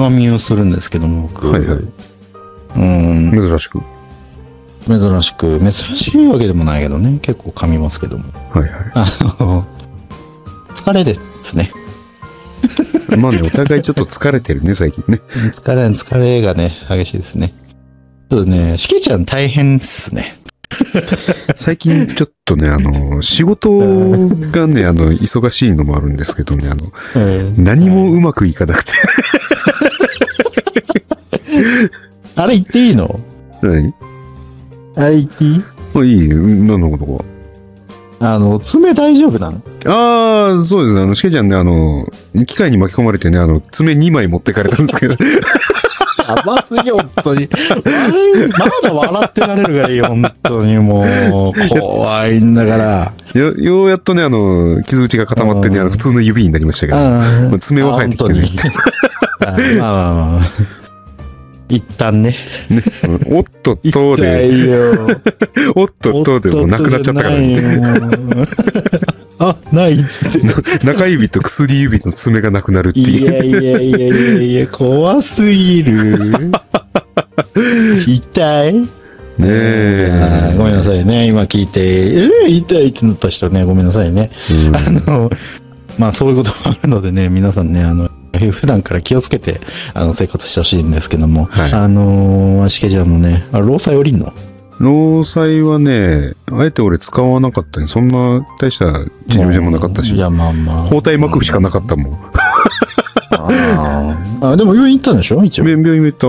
噛みをするんですけども、僕。 はいはい。珍しく。 珍しいわけでもないけどね。結構噛みますけども。 はいはい。 疲れですね。 まあね、お互いちょっと疲れてるね、最近ね。 疲れがね、激しいですね。ちょっとね、しけちゃん大変っすね。 最近ちょっとね、仕事がね、忙しいのもあるんですけどね、何もうまくいかなくて。 あれ言っていいの？ 何？ あれ言っていい？ いいよ、何のことか。 爪大丈夫なの？ ああ、そうですね。しけちゃんね、機械に巻き込まれてね、爪2枚持ってかれたんですけど。 やばすぎ、本当に。まだ笑ってられるがいい、本当にもう、怖いんだから。 ようやっとね、傷口が固まってね、普通の指になりましたけど、爪は生えてきてね。 まあ。一旦ね。 おっとっとで、おっとっとでもうなくなっちゃったからね。 あ、ないっつって。 中指と薬指の爪がなくなるっていう。いや、怖すぎる。痛い？ねえ。ごめんなさいね。今聞いて、痛いってなった人ね、ごめんなさいね。まあそういうこともあるのでね、皆さんね、普段から気をつけて、生活してほしいんですけども、はい、しけちゃんもね、労災降りんの？ 労災はね、あえて俺使わなかったね。そんな大した治療じゃもなかったし。 いや、まあ。 包帯巻くしかなかったもん。 でも病院行ったんでしょ？一応。 病院行った。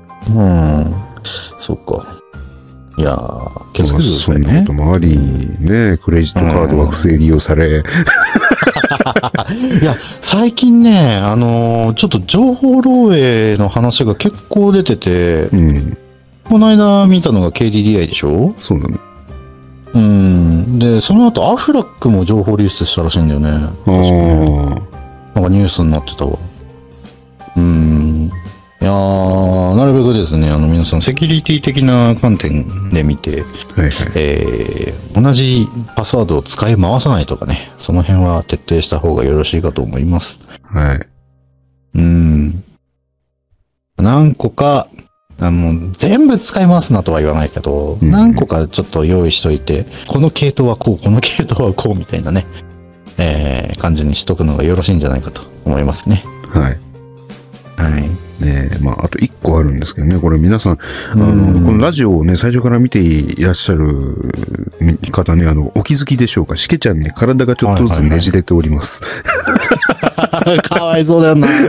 そっか。いやー、気をつけてくださいね。 そんなこともあり、ね、クレジットカードが不正利用され。 いや、最近ね、ちょっと情報漏洩の話が結構出てて、この間見たのが KDDI でしょ？ そうなの。 で、その後アフラックも情報流出したらしいんだよね。なんかニュースになってたわ。いやー、なるべくですね、皆さんセキュリティ的な観点で見て、同じパスワードを使い回さないとかね、その辺は徹底した方がよろしいかと思います。 はい。 何個か、全部使い回すなとは言わないけど、何個かちょっと用意しといて、この系統はこう、この系統はこうみたいなね、感じにしとくのがよろしいんじゃないかと思いますね。 はい。ねえ、あと1個あるんですけどね、これ皆さん、このラジオをね、最初から見ていらっしゃる方ね、お気づきでしょうか？しけちゃんね、体がちょっとずつねじれております。 かわいそうだよな。ね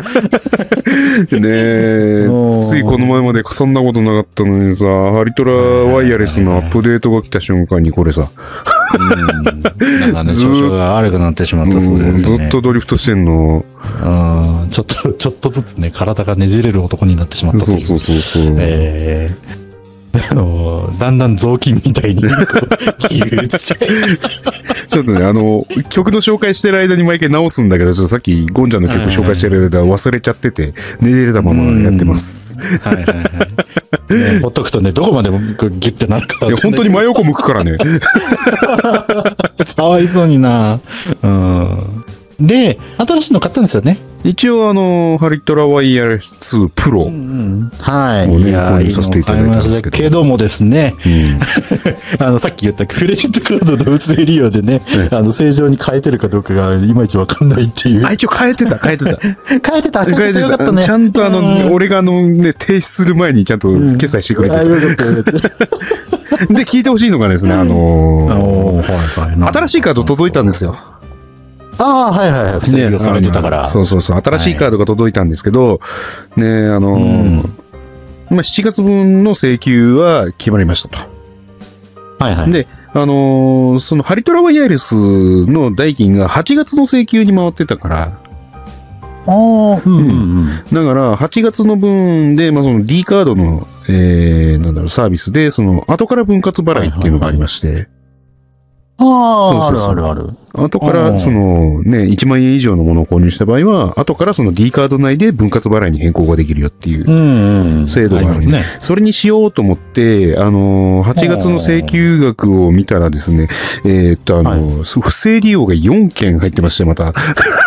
え、ついこの前までそんなことなかったのにさ、ハリトラワイヤレスのアップデートが来た瞬間にこれさ、 なんかね、調子が悪くなってしまったそうですね。 ずっとドリフトしてんの。 ちょっとずつね、体がねじれる男になってしまったという。 そう。 だんだん雑巾みたいに、ちょっとね、曲の紹介してる間に毎回直すんだけど、ちょっとさっきゴンちゃんの曲紹介してる間忘れちゃってて、ねじれたままやってます。 ね、ほっとくとね、どこまでもギュッてなるか。 いや、本当に真横向くからね。 かわいそうにな。で、新しいの買ったんですよね。 一応ハリトラワイヤレス2プロをね、購入させていただいたんですけどもですね、さっき言ったクレジットカードの不正利用でね、正常に変えてるかどうかがいまいちわかんないっていう。 一応変えてた。 変えてた。 ちゃんと俺がね、提出する前にちゃんと決済してくれてた。で、聞いてほしいのがですね、新しいカード届いたんですよ。 不正利用されてたから。 そう。新しいカードが届いたんですけど、ね、7月分の請求は決まりましたと。で、そのハリトラワイヤレスの代金が8月の請求に回ってたから、だから8月の分で、その D カードの、サービスで、その後から分割払いっていうのがありまして、 ある。 後からそのね、1万円以上のものを購入した場合は、後からその D カード内で分割払いに変更ができるよっていう制度があるんで、それにしようと思って、8月の請求額を見たらですね、不正利用が4件入ってまして、また。